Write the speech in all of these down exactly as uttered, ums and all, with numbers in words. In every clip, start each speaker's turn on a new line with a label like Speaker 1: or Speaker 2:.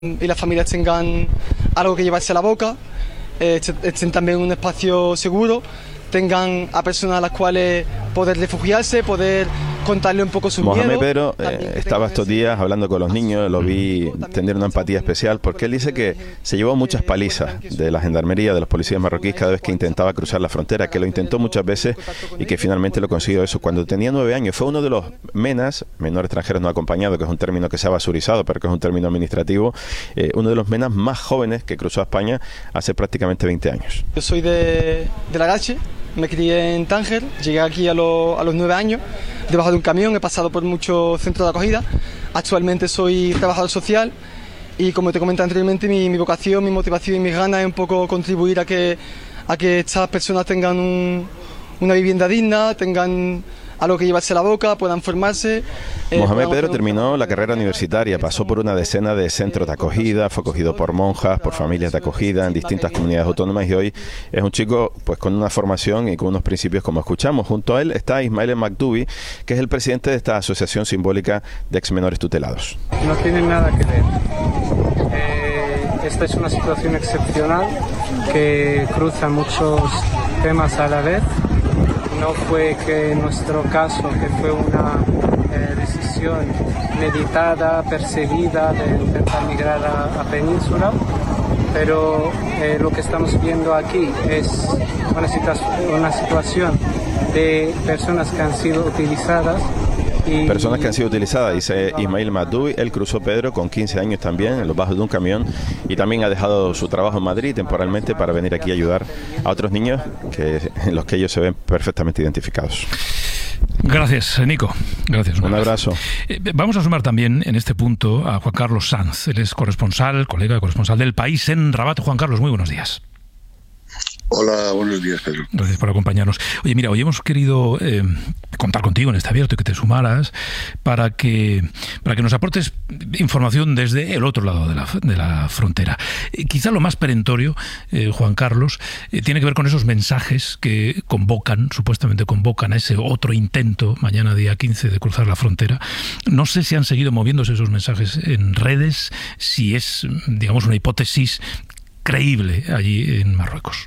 Speaker 1: y las familias tengan algo que llevarse a la boca, eh, estén también en un espacio seguro, tengan a personas a las cuales poder refugiarse, poder contarle un poco su
Speaker 2: Mohamed
Speaker 1: miedo.
Speaker 2: Pedro eh, estaba estos días hablando con los niños, lo vi tener una empatía especial porque él dice que se llevó muchas palizas de la gendarmería, de los policías marroquíes cada vez que intentaba cruzar la frontera, que lo intentó muchas veces y que finalmente lo consiguió eso. Cuando tenía nueve años fue uno de los MENAs, menores extranjeros no acompañados, que es un término que se ha basurizado, pero que es un término administrativo, eh, uno de los MENAs más jóvenes que cruzó a España hace prácticamente veinte años.
Speaker 1: Yo soy de, de Lagache, me crié en Tánger, llegué aquí a, lo, a los nueve años, debajo de un camión, he pasado por muchos centros de acogida. Actualmente soy trabajador social y, como te comenté anteriormente, mi, mi vocación, mi motivación y mis ganas es un poco contribuir a que, a que estas personas tengan un, una vivienda digna, tengan algo que llevarse a la boca, puedan formarse. Eh,
Speaker 2: Mohamed Pedro terminó la carrera universitaria, pasó por una decena de centros de acogida, fue acogido por monjas, por familias de acogida en distintas comunidades autónomas y hoy es un chico pues con una formación y con unos principios como escuchamos. Junto a él está Ismael Makdoubi, que es el presidente de esta asociación simbólica de exmenores tutelados.
Speaker 3: No tienen nada que ver. Eh, esta es una situación excepcional que cruza muchos temas a la vez. No fue que en nuestro caso, que fue una eh, decisión meditada, perseguida de intentar migrar a, a Península, pero eh, lo que estamos viendo aquí es una, situa- una situación de personas que han sido utilizadas. Y
Speaker 2: Personas que han sido utilizadas, dice Ismael Makdoubi. Él cruzó, Pedro, con quince años también, en los bajos de un camión, y también ha dejado su trabajo en Madrid temporalmente para venir aquí a ayudar a otros niños que, en los que ellos se ven perfectamente identificados.
Speaker 4: Gracias, Nico. Gracias.
Speaker 2: Un abrazo.
Speaker 4: Eh, vamos a sumar también en este punto a Juan Carlos Sanz. Él es corresponsal, colega corresponsal del País en Rabat. Juan Carlos, muy buenos días.
Speaker 5: Hola, buenos días, Pedro.
Speaker 4: Gracias por acompañarnos. Oye, mira, hoy hemos querido eh, contar contigo en este abierto y que te sumaras para que para que nos aportes información desde el otro lado de la, de la frontera. Eh, quizá lo más perentorio, eh, Juan Carlos, eh, tiene que ver con esos mensajes que convocan, supuestamente convocan a ese otro intento, mañana día quince, de cruzar la frontera. No sé si han seguido moviéndose esos mensajes en redes, si es, digamos, una hipótesis creíble allí en Marruecos.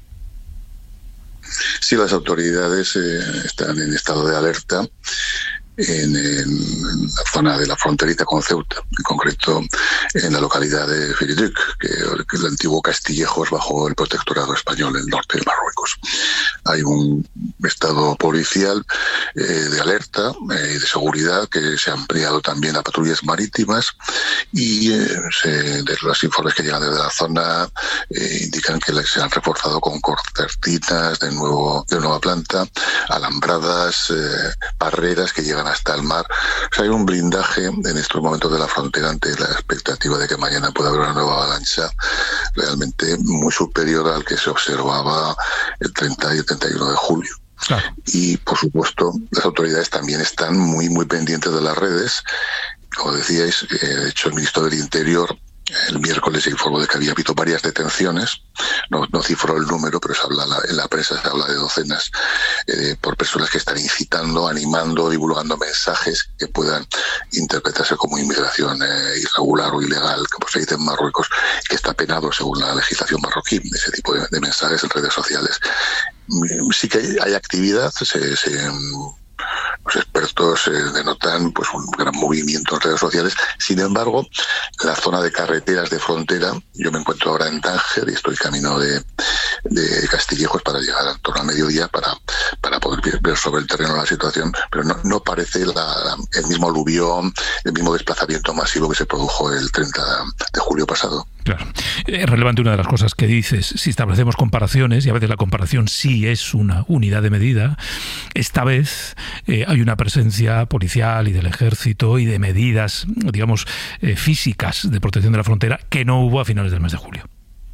Speaker 5: Sí, las autoridades eh, están en estado de alerta en, en la zona de la fronteriza con Ceuta, en concreto en la localidad de Feriduc, que, que es el antiguo Castillejos bajo el protectorado español en el norte de Marruecos. Hay un estado policial eh, de alerta y eh, de seguridad que se ha ampliado también a patrullas marítimas y eh, se, de los informes que llegan desde la zona eh, indican que se han reforzado con cortinas de, nuevo, de nueva planta, alambradas, eh, barreras que llegan hasta el mar. O sea, hay un blindaje en estos momentos de la frontera ante la expectativa de que mañana pueda haber una nueva avalancha realmente muy superior al que se observaba el treinta y el treinta y uno de julio. Claro. Y, por supuesto, las autoridades también están muy, muy pendientes de las redes. Como decíais, eh, de hecho, el ministro del Interior el miércoles se informó de que había habido varias detenciones, no, no cifró el número, pero se habla en la prensa se habla de docenas eh, por personas que están incitando, animando, divulgando mensajes que puedan interpretarse como inmigración eh, irregular o ilegal, como se dice en Marruecos, que está penado según la legislación marroquí, ese tipo de, de mensajes en redes sociales. Sí que hay, hay actividad, se... se los expertos eh, denotan pues un gran movimiento en redes sociales. Sin embargo, la zona de carreteras de frontera, yo me encuentro ahora en Tánger y estoy camino de, de Castillejos para llegar en torno a mediodía para, para poder ver sobre el terreno la situación, pero no, no parece la, la, el mismo aluvión, el mismo desplazamiento masivo que se produjo el treinta de julio pasado.
Speaker 4: Claro. Es relevante una de las cosas que dices, si establecemos comparaciones, y a veces la comparación sí es una unidad de medida, esta vez eh, hay una presencia policial y del ejército y de medidas, digamos, eh, físicas de protección de la frontera que no hubo a finales del mes de julio.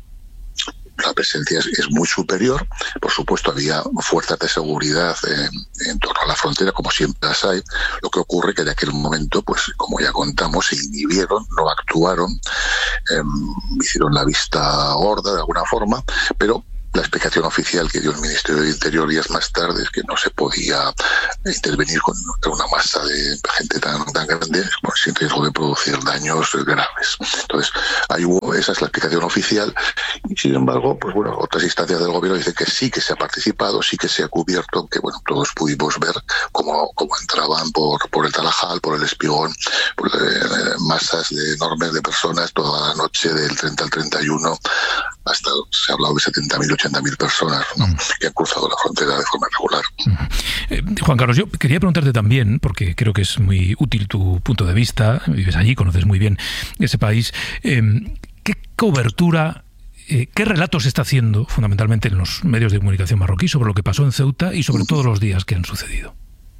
Speaker 5: La presencia es, es muy superior. Por supuesto, había fuerzas de seguridad en, en torno a la frontera, como siempre las hay. Lo que ocurre que de aquel momento, pues como ya contamos, se inhibieron, no actuaron, eh, hicieron la vista gorda de alguna forma, pero La explicación oficial que dio el Ministerio del Interior días más tarde es que no se podía intervenir contra una masa de gente tan, tan grande pues, sin riesgo de producir daños graves. Entonces, ahí hubo, esa es la explicación oficial, y sin embargo, pues bueno, otras instancias del gobierno dicen que sí que se ha participado, sí que se ha cubierto, que bueno, todos pudimos ver cómo, cómo entraban por, por el Tarajal, por el Espigón, por eh, masas de, enormes de personas toda la noche del treinta al treinta y uno, hasta se ha hablado de setenta mil, ochenta mil personas, ¿no? mm. que han cruzado la frontera de forma regular.
Speaker 4: Mm. Eh, Juan Carlos, yo quería preguntarte también, porque creo que es muy útil tu punto de vista, vives allí, conoces muy bien ese país, eh, ¿qué cobertura, eh, qué relato se está haciendo fundamentalmente en los medios de comunicación marroquí sobre lo que pasó en Ceuta y sobre todos los días que han sucedido?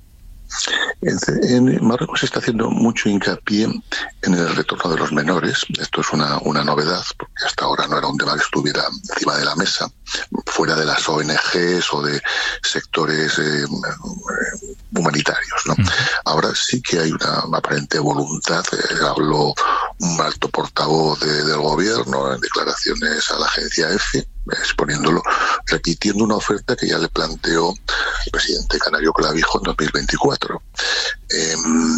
Speaker 5: En Marruecos se está haciendo mucho hincapié en el retorno de los menores. Esto es una, una novedad, porque hasta ahora no era un tema que estuviera encima de la mesa, fuera de las O N Ges o de sectores eh, humanitarios, ¿no? Uh-huh. Ahora sí que hay una aparente voluntad. Eh, habló un alto portavoz de, del gobierno en declaraciones a la agencia EFE, exponiéndolo, repitiendo una oferta que ya le planteó el presidente canario Clavijo en dos mil veinticuatro. Eh,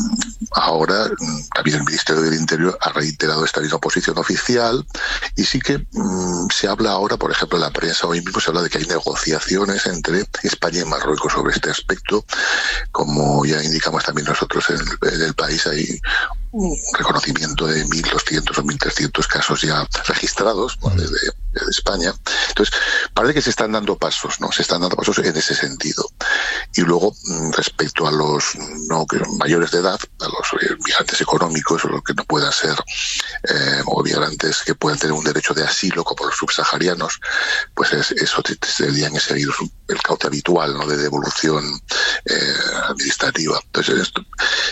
Speaker 5: ahora también el Ministerio del Interior ha reiterado esta misma posición oficial, y sí que mm, se habla ahora, por ejemplo, en la prensa hoy mismo se habla de que hay negociaciones entre España y Marruecos sobre este aspecto. Como ya indicamos también nosotros en el, en el país, hay un reconocimiento de mil doscientos o mil trescientos casos ya registrados, ¿no? desde, desde España. Entonces, parece que se están dando pasos, ¿no? Se están dando pasos en ese sentido. Y luego, respecto a los no mayores de edad, a los migrantes económicos o los que no puedan ser, eh, o migrantes que puedan tener un derecho de asilo, como los subsaharianos, pues es, eso tendrían que seguir el cauce habitual, ¿no? de devolución eh, administrativa. Entonces, esto,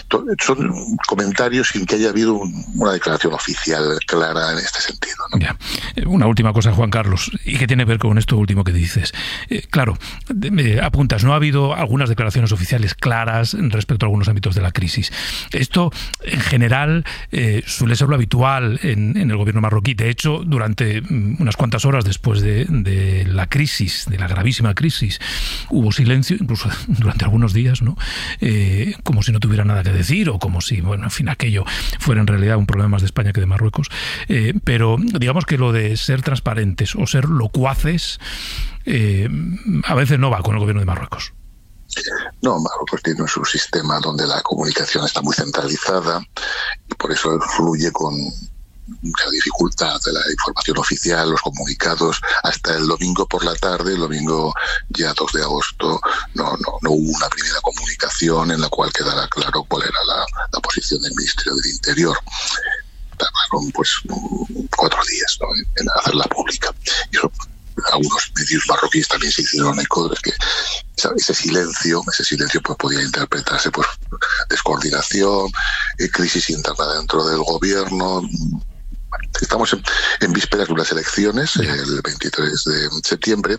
Speaker 5: son comentarios sin que haya habido un, una declaración oficial clara en este sentido, ¿no?
Speaker 4: Ya. Una última cosa, Juan Carlos, y que tiene que ver con esto último que dices. Eh, claro, me apuntas, no ha habido algunas declaraciones oficiales claras respecto a algunos ámbitos de la crisis. Esto, en general, eh, suele ser lo habitual en, en el gobierno marroquí. De hecho, durante unas cuantas horas después de, de la crisis, de la gravísima crisis, hubo silencio, incluso durante algunos días, ¿no? Eh, como si no tuviera nada que decir, o como si, bueno, en fin, aquello fuera en realidad un problema más de España que de Marruecos. Eh, pero digamos que lo de ser transparentes o ser locuaces eh, a veces no va con el gobierno de Marruecos.
Speaker 5: No, Marruecos tiene su sistema donde la comunicación está muy centralizada y por eso fluye con mucha dificultad de la información oficial, los comunicados. Hasta el domingo por la tarde, el domingo ya dos de agosto, no, no, no hubo una primera comunicación en la cual quedara claro cuál era la, la posición del Ministerio del Interior. Tardaron pues cuatro días, ¿no? en, en hacerla pública. Y eso, algunos medios marroquíes también se hicieron eco de que ese silencio, ese silencio pues podía interpretarse pues descoordinación, eh, crisis interna dentro del gobierno. Estamos en, en vísperas de unas elecciones, el veintitrés de septiembre.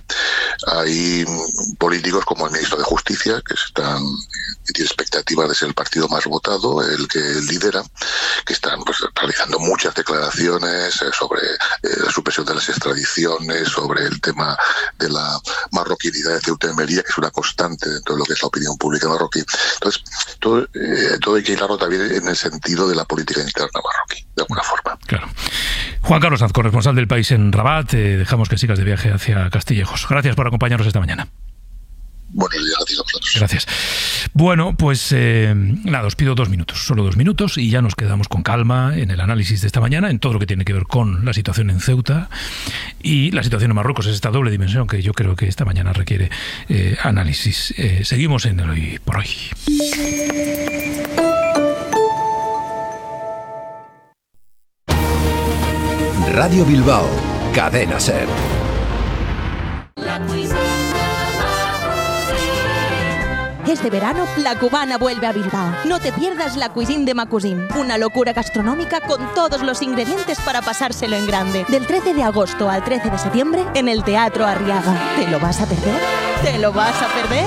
Speaker 5: Hay políticos como el ministro de Justicia, que están que tiene expectativas de ser el partido más votado, el que lidera, que están pues, realizando muchas declaraciones eh, sobre eh, la supresión de las extradiciones, sobre el tema de la marroquinidad de Ceuta y Melilla, que es una constante dentro de lo que es la opinión pública marroquí. Entonces, todo, eh, todo hay que hilarlo también en el sentido de la política interna marroquí, de alguna forma.
Speaker 4: Claro. Juan Carlos Sanz, corresponsal del País en Rabat, te dejamos que sigas de viaje hacia Castillejos. Gracias por acompañarnos esta mañana.
Speaker 5: Bueno, gracias a vosotros.
Speaker 4: Gracias. Bueno, pues eh, nada, os pido dos minutos, solo dos minutos, y ya nos quedamos con calma en el análisis de esta mañana, en todo lo que tiene que ver con la situación en Ceuta y la situación en Marruecos. Es esta doble dimensión que yo creo que esta mañana requiere eh, análisis. Eh, seguimos en el Hoy por Hoy.
Speaker 6: Radio Bilbao, Cadena SER.
Speaker 7: Este verano, La Cubana vuelve a Bilbao. No te pierdas la Cuisine de Macusin, una locura gastronómica con todos los ingredientes para pasárselo en grande. Del trece de agosto al trece de septiembre, en el Teatro Arriaga. ¿Te lo vas a perder? ¿Te lo vas a perder?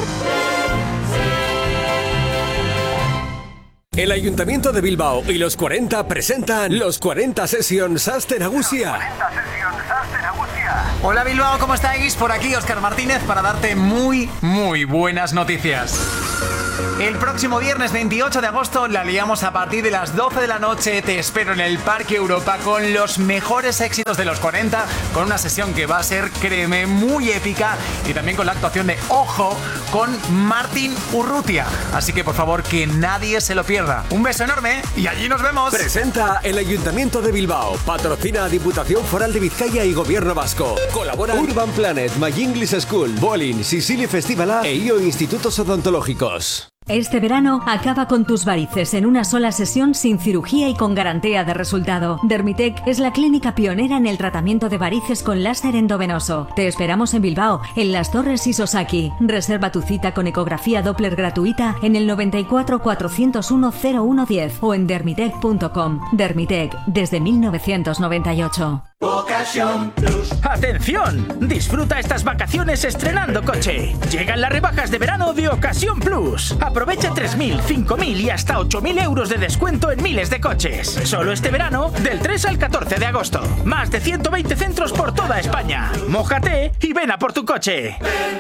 Speaker 6: El Ayuntamiento de Bilbao y los cuarenta presentan los cuarenta Sessions Aste Nagusia.
Speaker 8: Hola. Hola Bilbao, ¿cómo estáis? Por aquí Óscar Martínez para darte muy, muy buenas noticias. El próximo viernes veintiocho de agosto la liamos a partir de las doce de la noche. Te espero en el Parque Europa con los mejores éxitos de los cuarenta, con una sesión que va a ser, créeme, muy épica, y también con la actuación de Ojo con Martín Urrutia. Así que por favor que nadie se lo pierda. Un beso enorme y allí nos vemos.
Speaker 6: Presenta el Ayuntamiento de Bilbao. Patrocina Diputación Foral de Vizcaya y Gobierno Vasco. Colabora Urban Planet, My English School, Bolin, Sicily Festivala e I O Institutos Odontológicos.
Speaker 9: Este verano acaba con tus varices en una sola sesión sin cirugía y con garantía de resultado. Dermitec es la clínica pionera en el tratamiento de varices con láser endovenoso. Te esperamos en Bilbao, en Las Torres y Sosaki. Reserva tu cita con ecografía Doppler gratuita en el noventa y cuatro, cuatrocientos uno, cero uno diez o en dermitec punto com. Dermitec, desde mil novecientos noventa y ocho.
Speaker 10: Ocasión Plus. ¡Atención! Disfruta estas vacaciones estrenando coche. Llegan las rebajas de verano de Ocasión Plus. Aprovecha tres mil, cinco mil y hasta ocho mil euros de descuento en miles de coches. Solo este verano, del tres al catorce de agosto. Más de ciento veinte centros por toda España. Mójate y ven a por tu coche.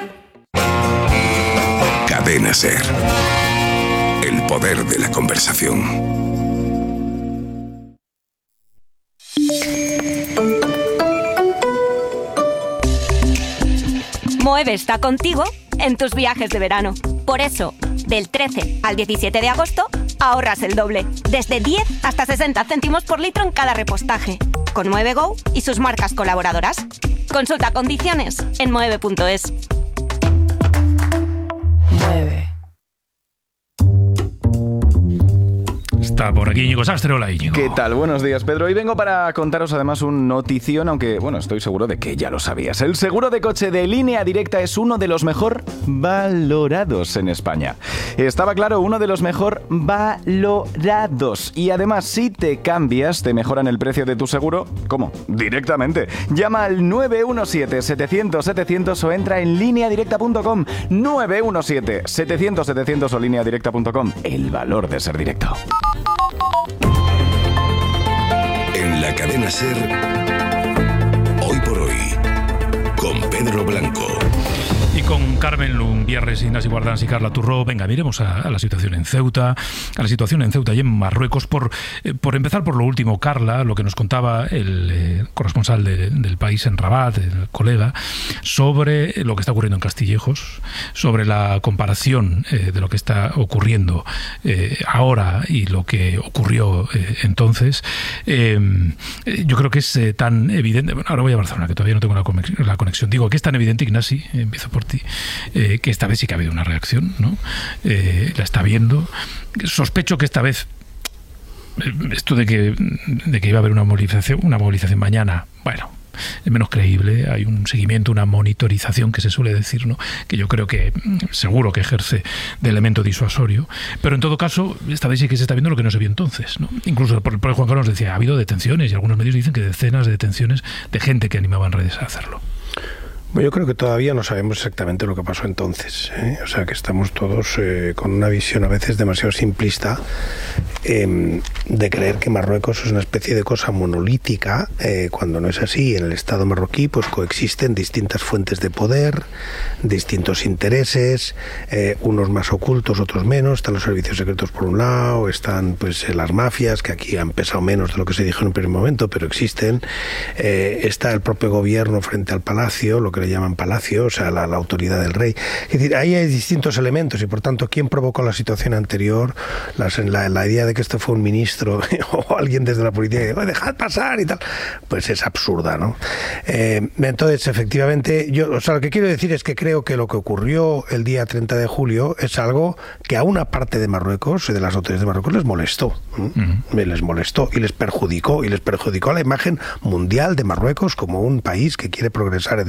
Speaker 11: Cadena SER. El poder de la conversación.
Speaker 12: Moeve está contigo en tus viajes de verano. Por eso, del trece al diecisiete de agosto, ahorras el doble. Desde diez hasta sesenta céntimos por litro en cada repostaje. Con Moeve Go y sus marcas colaboradoras. Consulta condiciones en moeve punto es.
Speaker 4: Mueve. Está por aquí Íñigo Sastre. Hola, Íñigo.
Speaker 13: ¿Qué tal? Buenos días, Pedro. Hoy vengo para contaros además un notición, aunque, bueno, estoy seguro de que ya lo sabías. El seguro de coche de Línea Directa es uno de los mejor valorados en España. Estaba claro, uno de los mejor valorados. Y además, si te cambias, te mejoran el precio de tu seguro. ¿Cómo? Directamente. Llama al nueve uno siete, setecientos, setecientos o entra en línea directa punto com. nueve uno siete, setecientos, setecientos o línea directa punto com. El valor de ser directo.
Speaker 11: En la cadena SER, hoy por hoy, con Pedro Blanco.
Speaker 4: Y con Carmen Lumbierres, Ignasi Guardans y Carla Turró. Venga, miremos a, a la situación en Ceuta, a la situación en Ceuta y en Marruecos. Por, eh, por empezar por lo último, Carla, lo que nos contaba el eh, corresponsal de, del país en Rabat, el colega, sobre lo que está ocurriendo en Castillejos, sobre la comparación eh, de lo que está ocurriendo eh, ahora y lo que ocurrió eh, entonces. Eh, yo creo que es eh, tan evidente. Bueno, ahora voy a Barcelona, que todavía no tengo la conexión. La conexión. Digo que es tan evidente, Ignasi, eh, empiezo por ti, eh, que esta vez sí que ha habido una reacción, ¿no? Eh, la está viendo. Sospecho que esta vez esto de que, de que iba a haber una movilización, una movilización mañana, bueno, es menos creíble. Hay un seguimiento, una monitorización que se suele decir, ¿no? Que yo creo que seguro que ejerce de elemento disuasorio, pero en todo caso esta vez sí que se está viendo lo que no se vio entonces, ¿no? Incluso por el propio Juan Carlos decía, ha habido detenciones y algunos medios dicen que decenas de detenciones de gente que animaba en redes a hacerlo.
Speaker 14: Bueno, yo creo que todavía no sabemos exactamente lo que pasó entonces, ¿eh? O sea, que estamos todos eh, con una visión a veces demasiado simplista eh, de creer que Marruecos es una especie de cosa monolítica, eh, cuando no es así. En el Estado marroquí pues coexisten distintas fuentes de poder, distintos intereses, eh, unos más ocultos, otros menos. Están los servicios secretos por un lado, están pues las mafias, que aquí han pesado menos de lo que se dijo en un primer momento, pero existen. Eh, está el propio gobierno frente al palacio, lo que le llaman palacio, o sea, la, la autoridad del rey. Es decir, ahí hay distintos elementos y por tanto, ¿quién provocó la situación anterior? Las, la, la idea de que esto fue un ministro o alguien desde la policía que dice, dejad pasar y tal, pues es absurda, ¿no? Eh, entonces, efectivamente, yo, o sea, lo que quiero decir es que creo que lo que ocurrió el día treinta de julio es algo que a una parte de Marruecos, de las autoridades de Marruecos, les molestó. ¿no? Uh-huh. Les molestó y les perjudicó, y les perjudicó a la imagen mundial de Marruecos como un país que quiere progresar, etcétera.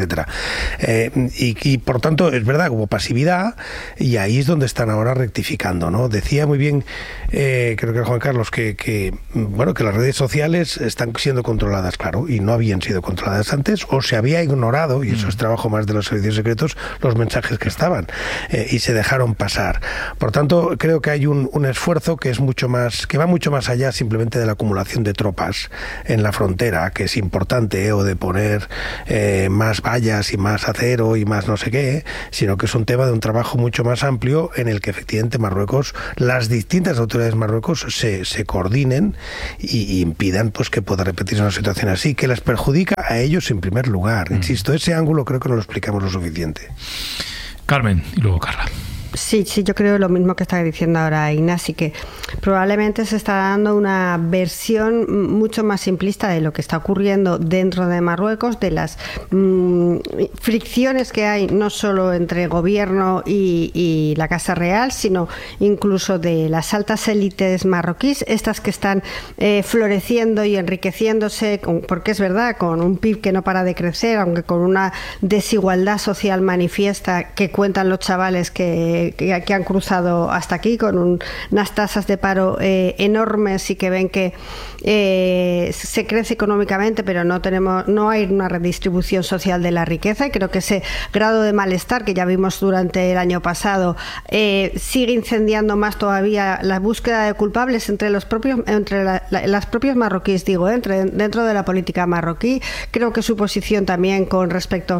Speaker 14: Eh, y, y por tanto, es verdad, hubo pasividad, y ahí es donde están ahora rectificando, ¿no? Decía muy bien, eh, creo que era Juan Carlos, que, que, bueno, que las redes sociales están siendo controladas, claro, y no habían sido controladas antes, o se había ignorado, y eso es trabajo más de los servicios secretos, los mensajes que estaban, eh, y se dejaron pasar. Por tanto, creo que hay un, un esfuerzo que es mucho más, que va mucho más allá simplemente de la acumulación de tropas en la frontera, que es importante, eh, o de poner eh, más vallas y más acero y más no sé qué, sino que es un tema de un trabajo mucho más amplio en el que efectivamente Marruecos, las distintas autoridades de Marruecos se, se coordinen y, y impidan pues que pueda repetirse una situación así, que les perjudica a ellos en primer lugar. Mm. Insisto, ese ángulo creo que no lo explicamos lo suficiente.
Speaker 4: Carmen, y luego Carla.
Speaker 15: Sí, sí, yo creo lo mismo que está diciendo ahora Ignacio, que probablemente se está dando una versión mucho más simplista de lo que está ocurriendo dentro de Marruecos, de las mmm, fricciones que hay no solo entre gobierno y, y la Casa Real, sino incluso de las altas élites marroquíes, estas que están eh, floreciendo y enriqueciéndose, con, porque es verdad, con un P I B que no para de crecer, aunque con una desigualdad social manifiesta que cuentan los chavales que Que, que han cruzado hasta aquí, con un, unas tasas de paro eh, enormes, y que ven que eh, se crece económicamente, pero no tenemos, no hay una redistribución social de la riqueza, y creo que ese grado de malestar que ya vimos durante el año pasado eh, sigue incendiando más todavía la búsqueda de culpables entre los propios, entre la, la, las propios marroquíes, digo, entre, dentro de la política marroquí. Creo que su posición también con respecto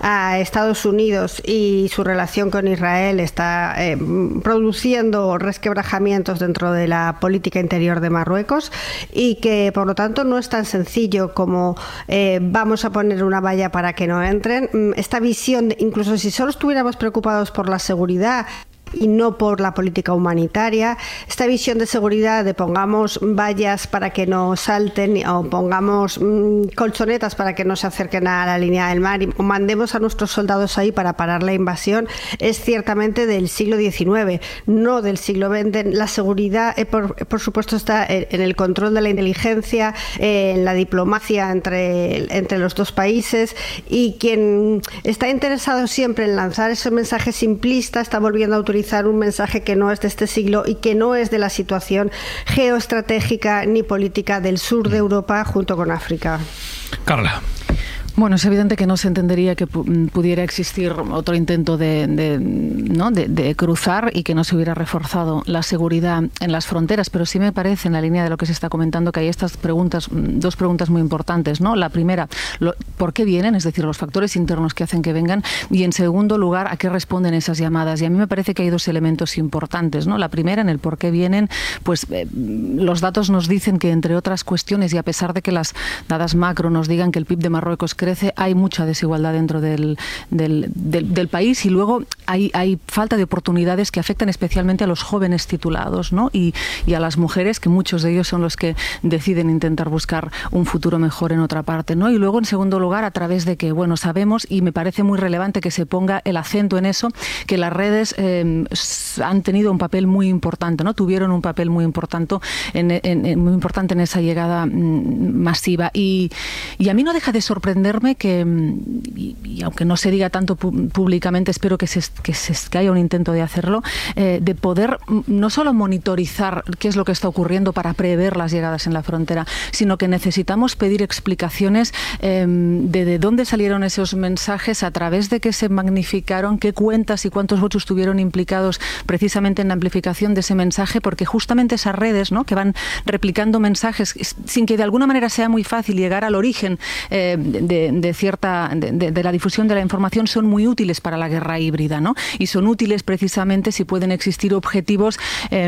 Speaker 15: a Estados Unidos y su relación con Israel está Eh, produciendo resquebrajamientos dentro de la política interior de Marruecos, y que por lo tanto no es tan sencillo como eh, vamos a poner una valla para que no entren. Esta visión, incluso si solo estuviéramos preocupados por la seguridad y no por la política humanitaria, esta visión de seguridad de pongamos vallas para que no salten, o pongamos mmm, colchonetas para que no se acerquen a la línea del mar, y mandemos a nuestros soldados ahí para parar la invasión, es ciertamente del siglo diecinueve, no del siglo veinte. La seguridad, eh, por, por supuesto, está en, en el control de la inteligencia, eh, en la diplomacia entre, entre los dos países, y quien está interesado siempre en lanzar ese mensaje simplista está volviendo a autorizar un mensaje que no es de este siglo y que no es de la situación geoestratégica ni política del sur de Europa junto con África.
Speaker 4: Carla.
Speaker 16: Bueno, es evidente que no se entendería que pudiera existir otro intento de, de, ¿no? de, de cruzar y que no se hubiera reforzado la seguridad en las fronteras, pero sí me parece, en la línea de lo que se está comentando, que hay estas preguntas, dos preguntas muy importantes, ¿no? La primera, lo, ¿por qué vienen? Es decir, los factores internos que hacen que vengan, y en segundo lugar, ¿a qué responden esas llamadas? Y a mí me parece que hay dos elementos importantes, ¿no? La primera, en el por qué vienen, pues eh, los datos nos dicen que, entre otras cuestiones, y a pesar de que las dadas macro nos digan que el P I B de Marruecos crece, hay mucha desigualdad dentro del, del, del, del país, y luego hay, hay falta de oportunidades que afectan especialmente a los jóvenes titulados, ¿no? y, y a las mujeres, que muchos de ellos son los que deciden intentar buscar un futuro mejor en otra parte, ¿no? Y luego, en segundo lugar, a través de que, bueno, sabemos, y me parece muy relevante que se ponga el acento en eso, que las redes eh, han tenido un papel muy importante, ¿no? Tuvieron un papel muy importante en, en, en, muy importante en esa llegada mm, masiva, y, y a mí no deja de sorprender que, y, y aunque no se diga tanto pu- públicamente, espero que, se, que, se, que haya un intento de hacerlo, eh, de poder no solo monitorizar qué es lo que está ocurriendo para prever las llegadas en la frontera, sino que necesitamos pedir explicaciones eh, de, de dónde salieron esos mensajes, a través de qué se magnificaron, qué cuentas y cuántos votos estuvieron implicados precisamente en la amplificación de ese mensaje, porque justamente esas redes, ¿no?, que van replicando mensajes sin que de alguna manera sea muy fácil llegar al origen eh, de de cierta de, de, de la difusión de la información, son muy útiles para la guerra híbrida, ¿no? Y son útiles precisamente si pueden existir objetivos eh,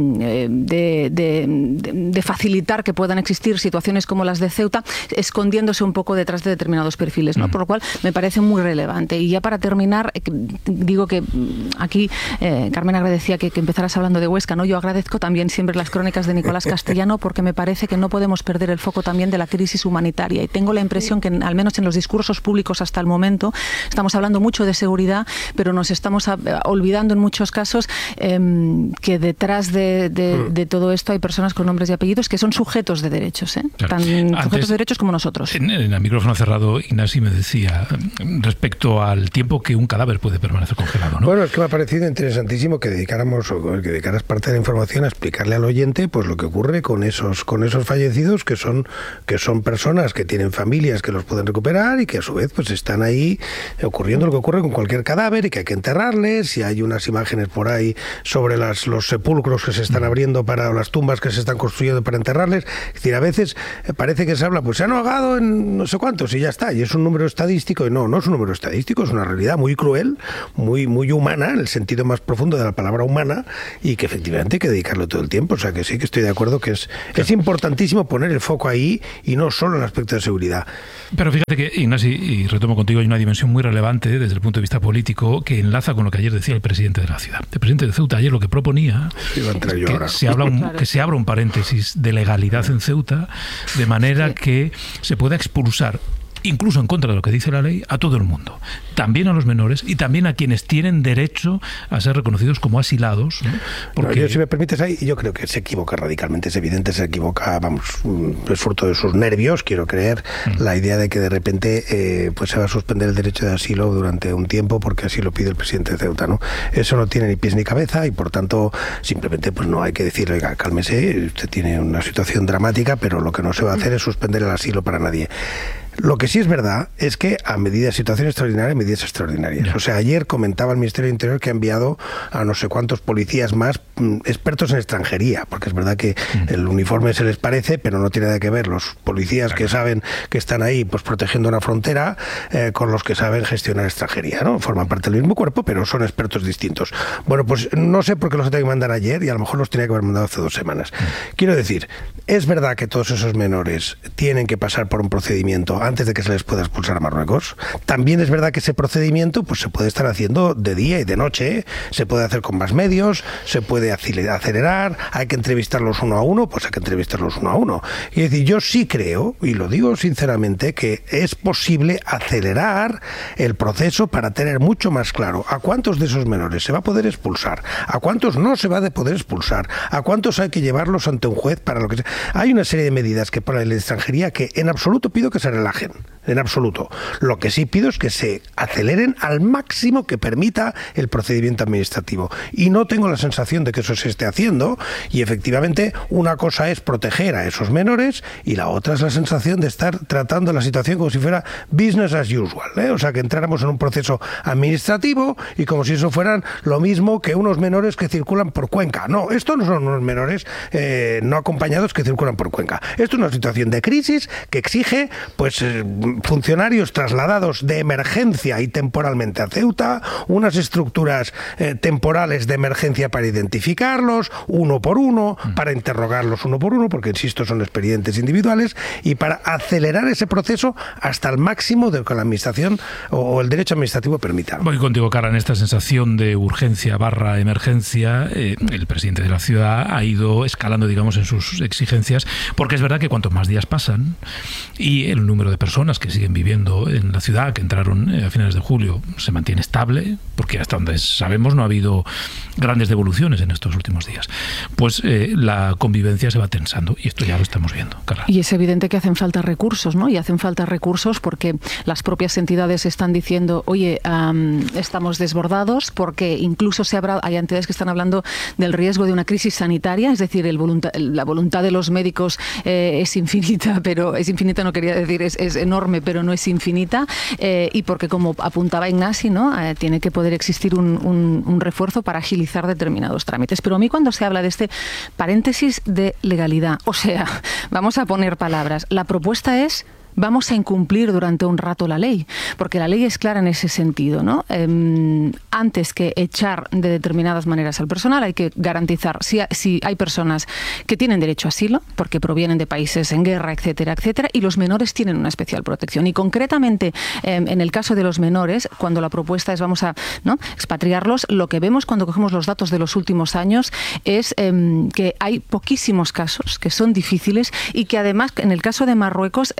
Speaker 16: de, de, de facilitar que puedan existir situaciones como las de Ceuta, escondiéndose un poco detrás de determinados perfiles, ¿no? Mm. Por lo cual me parece muy relevante. Y ya para terminar, digo que aquí eh, Carmen agradecía que, que empezaras hablando de Huesca, ¿no? Yo agradezco también siempre las crónicas de Nicolás Castellano, porque me parece que no podemos perder el foco también de la crisis humanitaria, y tengo la impresión que al menos menos en los discursos públicos hasta el momento, estamos hablando mucho de seguridad, pero nos estamos a, olvidando en muchos casos eh, que detrás de, de, de todo esto hay personas con nombres y apellidos que son sujetos de derechos, ¿eh?
Speaker 4: Claro.
Speaker 16: Tan
Speaker 4: Antes,
Speaker 16: sujetos de derechos como nosotros.
Speaker 4: En, en el micrófono cerrado, Ignasi me decía respecto al tiempo que un cadáver puede permanecer congelado, ¿no?
Speaker 14: Bueno, es que me ha parecido interesantísimo que dedicáramos o que dedicaras parte de la información a explicarle al oyente pues lo que ocurre con esos con esos fallecidos que son que son personas que tienen familias que los pueden recuperar y que a su vez pues están ahí ocurriendo lo que ocurre con cualquier cadáver y que hay que enterrarles, y hay unas imágenes por ahí sobre las, los sepulcros que se están abriendo para, o las tumbas que se están construyendo para enterrarles. Es decir, a veces parece que se habla, pues se han ahogado en no sé cuántos y ya está, y es un número estadístico, y no, no es un número estadístico, es una realidad muy cruel, muy, muy humana, en el sentido más profundo de la palabra humana, y que efectivamente hay que dedicarlo todo el tiempo. O sea que sí que estoy de acuerdo que es, es importantísimo poner el foco ahí y no solo en el aspecto de seguridad.
Speaker 4: Pero fíjate que, Ignasi, y retomo contigo, hay una dimensión muy relevante desde el punto de vista político que enlaza con lo que ayer decía el presidente de la ciudad. El presidente de Ceuta ayer lo que proponía que se, habla un, que se abra un paréntesis de legalidad en Ceuta, de manera sí. que se pueda expulsar, incluso en contra de lo que dice la ley, a todo el mundo, también a los menores y también a quienes tienen derecho a ser reconocidos como asilados, ¿no? Porque...
Speaker 14: No, yo, si me permites ahí, yo creo que se equivoca radicalmente, es evidente, se equivoca, vamos, es fruto de sus nervios, quiero creer, mm. la idea de que de repente eh, pues se va a suspender el derecho de asilo durante un tiempo porque así lo pide el presidente de Ceuta, ¿no? Eso no tiene ni pies ni cabeza y por tanto simplemente pues no hay que decir, oiga, cálmese, usted tiene una situación dramática, pero lo que no se va a hacer es suspender el asilo para nadie. Lo que sí es verdad es que a medidas, situaciones extraordinarias, medidas extraordinarias. Yeah. O sea, ayer comentaba el Ministerio del Interior que ha enviado a no sé cuántos policías más mm, expertos en extranjería, porque es verdad que mm. el uniforme se les parece, pero no tiene nada que ver los policías claro. que saben que están ahí pues protegiendo una frontera eh, con los que saben gestionar extranjería, ¿no? Forman parte del mismo cuerpo, pero son expertos distintos. Bueno, pues no sé por qué los tenía que mandar ayer y a lo mejor los tenía que haber mandado hace dos semanas. Mm. Quiero decir, es verdad que todos esos menores tienen que pasar por un procedimiento antes de que se les pueda expulsar a Marruecos. También es verdad que ese procedimiento pues se puede estar haciendo de día y de noche, se puede hacer con más medios, se puede acelerar, hay que entrevistarlos uno a uno, pues hay que entrevistarlos uno a uno. Y es decir, yo sí creo, y lo digo sinceramente, que es posible acelerar el proceso para tener mucho más claro a cuántos de esos menores se va a poder expulsar, a cuántos no se va a poder expulsar, a cuántos hay que llevarlos ante un juez para lo que sea. Hay una serie de medidas que para la extranjería que en absoluto pido que se relajen. En absoluto. Lo que sí pido es que se aceleren al máximo que permita el procedimiento administrativo. Y no tengo la sensación de que eso se esté haciendo. Y efectivamente, una cosa es proteger a esos menores y la otra es la sensación de estar tratando la situación como si fuera business as usual, ¿eh? O sea, que entráramos en un proceso administrativo y como si eso fueran lo mismo que unos menores que circulan por Cuenca. No, estos no son unos menores eh, no acompañados que circulan por Cuenca. Esto es una situación de crisis que exige, pues, eh, funcionarios trasladados de emergencia y temporalmente a Ceuta, unas estructuras eh, temporales de emergencia para identificarlos uno por uno, mm. para interrogarlos uno por uno, porque insisto, son expedientes individuales, y para acelerar ese proceso hasta el máximo de que la administración o, o el derecho administrativo permita.
Speaker 4: Voy contigo, Cara, en esta sensación de urgencia barra emergencia. Eh, el presidente de la ciudad ha ido escalando, digamos, en sus exigencias, porque es verdad que cuanto más días pasan y el número de personas que siguen viviendo en la ciudad, que entraron a finales de julio, se mantiene estable, porque hasta donde sabemos no ha habido grandes devoluciones en estos últimos días, pues eh, la convivencia se va tensando y esto ya lo estamos viendo, Carla.
Speaker 16: Y es evidente que hacen falta recursos, ¿no? Y hacen falta recursos porque las propias entidades están diciendo, oye, um, estamos desbordados, porque incluso se habrá, hay entidades que están hablando del riesgo de una crisis sanitaria, es decir, el voluntad, la voluntad de los médicos eh, es infinita, pero es infinita, no quería decir, es, es enorme, pero no es infinita, eh, y porque, como apuntaba Ignasi, ¿no? Eh, tiene que poder existir un, un, un refuerzo para agilizar determinados trámites. Pero a mí, cuando se habla de este paréntesis de legalidad, o sea, vamos a poner palabras, la propuesta es: vamos a incumplir durante un rato la ley, porque la ley es clara en ese sentido, ¿no? Eh, antes que echar de determinadas maneras al personal, hay que garantizar si, si hay personas que tienen derecho a asilo, porque provienen de países en guerra, etcétera, etcétera, y los menores tienen una especial protección. Y concretamente, eh, en el caso de los menores, cuando la propuesta es vamos a, ¿no?, expatriarlos, lo que vemos cuando cogemos los datos de los últimos años es eh, que hay poquísimos casos que son difíciles y que además, en el caso de Marruecos, eh, no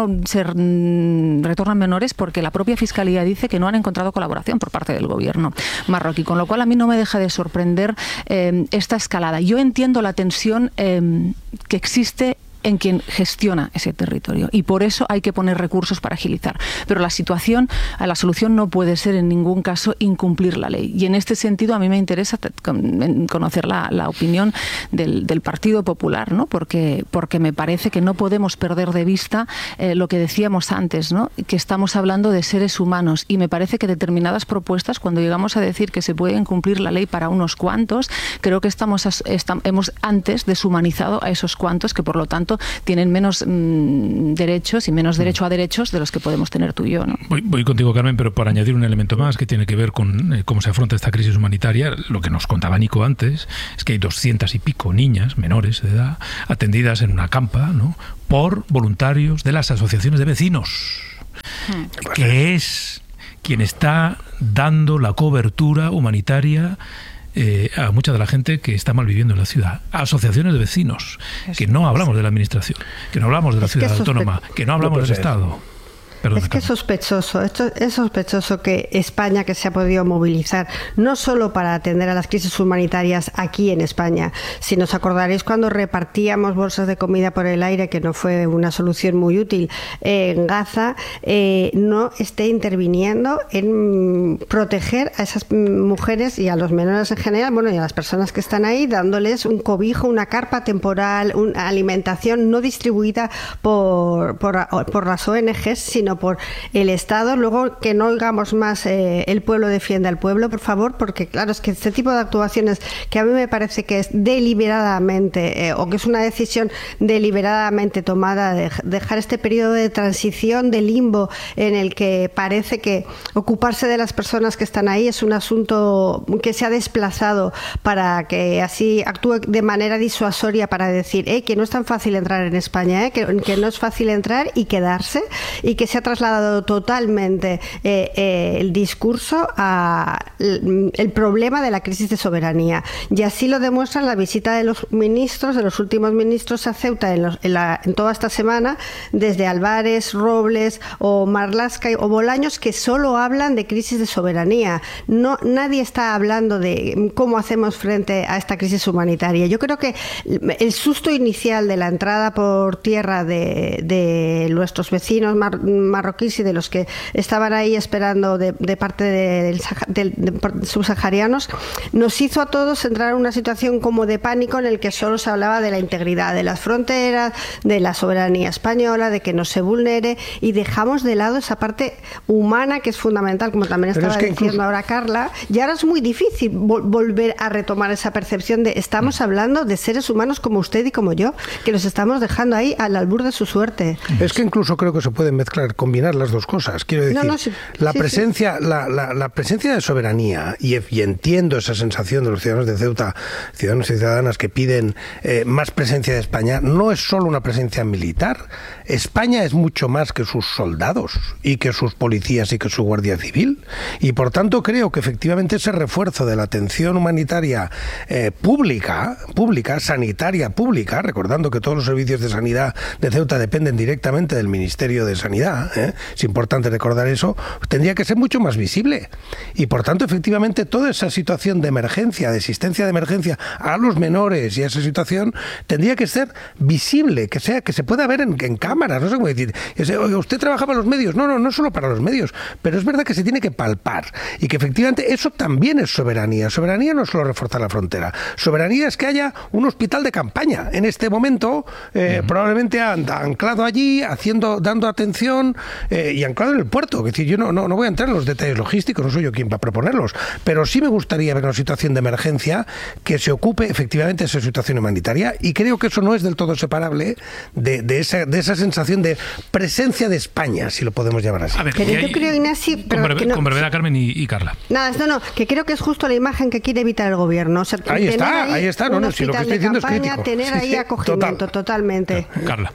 Speaker 16: no se retornan menores porque la propia Fiscalía dice que no han encontrado colaboración por parte del gobierno marroquí, con lo cual a mí no me deja de sorprender eh, esta escalada. Yo entiendo la tensión eh, que existe en quien gestiona ese territorio y por eso hay que poner recursos para agilizar. Pero la situación, la solución no puede ser en ningún caso incumplir la ley. Y en este sentido a mí me interesa conocer la, la opinión del, del Partido Popular, ¿no? Porque, porque me parece que no podemos perder de vista eh, lo que decíamos antes, ¿no? Que estamos hablando de seres humanos y me parece que determinadas propuestas, cuando llegamos a decir que se puede incumplir la ley para unos cuantos, creo que estamos, estamos hemos antes deshumanizado a esos cuantos que por lo tanto tienen menos mmm, derechos y menos derecho a derechos de los que podemos tener tú y yo, ¿no?
Speaker 4: Voy, voy contigo, Carmen, pero por añadir un elemento más que tiene que ver con eh, cómo se afronta esta crisis humanitaria. Lo que nos contaba Nico antes es que hay doscientas y pico niñas menores de edad atendidas en una campa, ¿no?, por voluntarios de las asociaciones de vecinos, hmm. que es quien está dando la cobertura humanitaria Eh, a mucha de la gente que está mal viviendo en la ciudad, a asociaciones de vecinos, que no hablamos de la administración, que no hablamos de la ciudad autónoma, que no hablamos del Estado. Perdón,
Speaker 15: es que es sospechoso, esto es sospechoso que España, que se ha podido movilizar no solo para atender a las crisis humanitarias aquí en España, si nos acordaréis cuando repartíamos bolsas de comida por el aire, que no fue una solución muy útil eh, en Gaza, eh, no esté interviniendo en proteger a esas mujeres y a los menores en general, bueno, y a las personas que están ahí, dándoles un cobijo, una carpa temporal, una alimentación no distribuida por, por, por las O N Ges, sino por el Estado. Luego, que no oigamos más eh, el pueblo defiende al pueblo, por favor, porque claro, es que este tipo de actuaciones que a mí me parece que es deliberadamente eh, o que es una decisión deliberadamente tomada de dejar este periodo de transición, de limbo, en el que parece que ocuparse de las personas que están ahí es un asunto que se ha desplazado para que así actúe de manera disuasoria para decir eh, que no es tan fácil entrar en España, eh, que, que no es fácil entrar y quedarse, y que se ha trasladado totalmente eh, eh, el discurso a el, el problema de la crisis de soberanía. Y así lo demuestra la visita de los ministros, de los últimos ministros a Ceuta en, los, en, la, en toda esta semana, desde Álvarez, Robles o Marlaska o Bolaños, que solo hablan de crisis de soberanía. No, nadie está hablando de cómo hacemos frente a esta crisis humanitaria. Yo creo que el susto inicial de la entrada por tierra de, de nuestros vecinos mar, marroquíes y de los que estaban ahí esperando de, de parte de, de, de, de subsaharianos nos hizo a todos entrar en una situación como de pánico en el que solo se hablaba de la integridad de las fronteras, de la soberanía española, de que no se vulnere, y dejamos de lado esa parte humana que es fundamental, como también estaba es que diciendo incluso... ahora Carla, y ahora es muy difícil vol- volver a retomar esa percepción de estamos hablando de seres humanos como usted y como yo, que los estamos dejando ahí al albur de su suerte.
Speaker 14: Es que incluso creo que se pueden mezclar, combinar las dos cosas. Quiero decir, no, no, sí, la, sí, presencia, sí. La, la, la presencia de soberanía, y, y entiendo esa sensación de los ciudadanos de Ceuta, ciudadanos y ciudadanas que piden eh, más presencia de España, no es solo una presencia militar. España es mucho más que sus soldados y que sus policías y que su Guardia Civil. Y por tanto creo que efectivamente ese refuerzo de la atención humanitaria eh, pública, pública, sanitaria pública, recordando que todos los servicios de sanidad de Ceuta dependen directamente del Ministerio de Sanidad, ¿eh? Es importante recordar eso, tendría que ser mucho más visible. Y por tanto, efectivamente, toda esa situación de emergencia, de asistencia de emergencia a los menores y a esa situación, tendría que ser visible, que sea, que se pueda ver en, en cámaras, no sé cómo decir. Oye, ¿usted trabaja para los medios? No, no, no solo para los medios, pero es verdad que se tiene que palpar y que efectivamente eso también es soberanía. Soberanía no es solo reforzar la frontera. Soberanía es que haya un hospital de campaña en este momento, eh, uh-huh. probablemente anclado allí, haciendo, dando atención eh, y anclado en el puerto. Es decir, yo no, no, no voy a entrar en los detalles logísticos, no soy yo quien va a proponerlos, pero sí me gustaría ver una situación de emergencia que se ocupe efectivamente de esa situación humanitaria, y creo que eso no es del todo separable de, de, esa, de esa sensación de presencia de España, si lo podemos llamar así.
Speaker 4: A ver,
Speaker 15: pero yo
Speaker 4: hay,
Speaker 15: creo, Ignasi,
Speaker 4: con, breve,
Speaker 15: no,
Speaker 4: con brevedad, Carmen y, y Carla.
Speaker 15: Nada, no, no, que creo que es justo la imagen que quiere evitar el gobierno. O sea,
Speaker 14: ahí está, ahí, ahí está, no, no, si lo que estoy diciendo campaña, es crítico.
Speaker 15: Tener ahí sí, acogimiento, total. totalmente.
Speaker 4: Carla.